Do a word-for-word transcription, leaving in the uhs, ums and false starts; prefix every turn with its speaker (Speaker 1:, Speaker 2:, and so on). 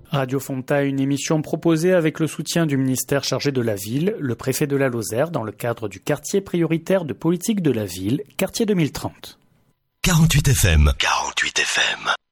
Speaker 1: Radio Fonta, une émission proposée avec le soutien du ministère chargé de la ville, le préfet de la Lozère, dans le cadre du quartier prioritaire de politique de la ville, quartier deux mille trente.
Speaker 2: quarante-huit F M. quarante-huit F M.